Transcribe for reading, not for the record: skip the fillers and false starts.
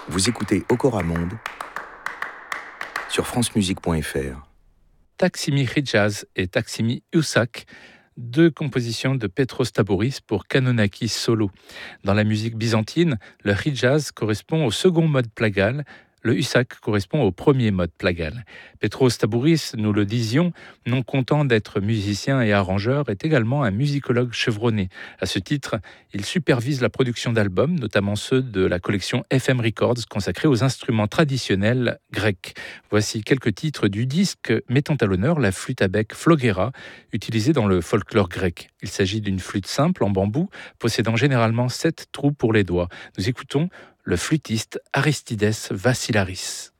Vous écoutez Okora Monde sur francemusique.fr. Taksimi Hijaz et Taksimi Usak, deux compositions de Petros Tabouris pour Kanonaki solo. Dans la musique byzantine, le Hijaz correspond au second mode plagal, le Usak correspond au premier mode plagal. Petros Tabouris, nous le disions, non content d'être musicien et arrangeur, est également un musicologue chevronné. À ce titre, il supervise la production d'albums, notamment ceux de la collection FM Records consacrée aux instruments traditionnels grecs. Voici quelques titres du disque mettant à l'honneur la flûte à bec Floguera, utilisée dans le folklore grec. Il s'agit d'une flûte simple en bambou, possédant généralement 7 trous pour les doigts. Nous écoutons le flûtiste Aristides Vassilaris.